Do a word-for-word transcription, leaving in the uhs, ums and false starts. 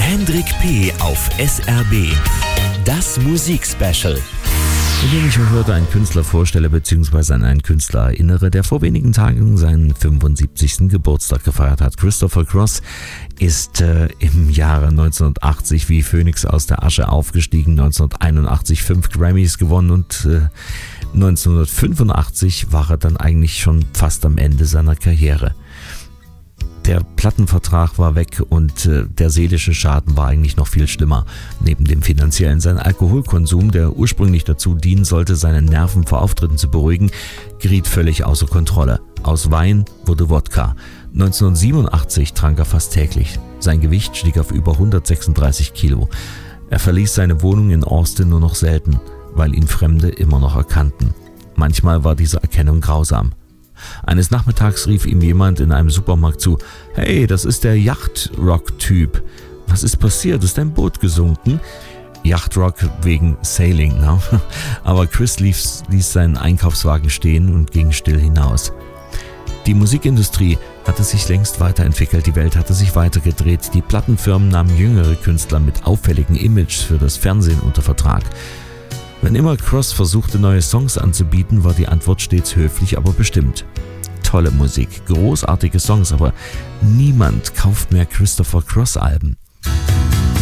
Hendrik P. auf S R B. Das Musikspecial. Indem ich euch heute einen Künstler vorstelle bzw. an einen Künstler erinnere, der vor wenigen Tagen seinen fünfundsiebzigsten Geburtstag gefeiert hat. Christopher Cross ist äh, im Jahre neunzehnhundertachtzig wie Phönix aus der Asche aufgestiegen, neunzehnhunderteinundachtzig fünf Grammys gewonnen und äh, neunzehnhundertfünfundachtzig war er dann eigentlich schon fast am Ende seiner Karriere. Der Plattenvertrag war weg und äh, der seelische Schaden war eigentlich noch viel schlimmer. Neben dem finanziellen, sein Alkoholkonsum, der ursprünglich dazu dienen sollte, seine Nerven vor Auftritten zu beruhigen, geriet völlig außer Kontrolle. Aus Wein wurde Wodka. neunzehnhundertsiebenundachtzig trank er fast täglich. Sein Gewicht stieg auf über hundertsechsunddreißig Kilo. Er verließ seine Wohnung in Austin nur noch selten, weil ihn Fremde immer noch erkannten. Manchmal war diese Erkennung grausam. Eines Nachmittags rief ihm jemand in einem Supermarkt zu: „Hey, das ist der Yachtrock-Typ. Was ist passiert? Ist dein Boot gesunken?" Yachtrock wegen Sailing, ne? Aber Chris ließ, ließ seinen Einkaufswagen stehen und ging still hinaus. Die Musikindustrie hatte sich längst weiterentwickelt, die Welt hatte sich weitergedreht, die Plattenfirmen nahmen jüngere Künstler mit auffälligen Images für das Fernsehen unter Vertrag. Wenn immer Cross versuchte, neue Songs anzubieten, war die Antwort stets höflich, aber bestimmt. Tolle Musik, großartige Songs, aber niemand kauft mehr Christopher Cross Alben.